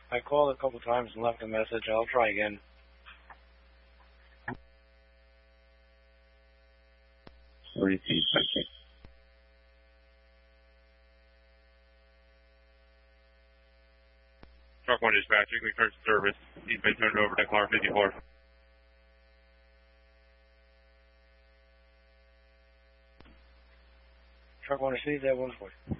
I called a couple times and left a message. I'll try again. Repeat. Okay. Truck 1 dispatch, you can return to service. He's been turned over to car 54. Truck 1 receive that 140.